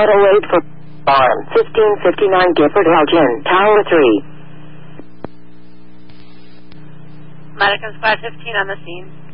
Auto 8 for Farm, 1559 Gifford Elgin, Tower 3. Medical Squad 15 on the scene.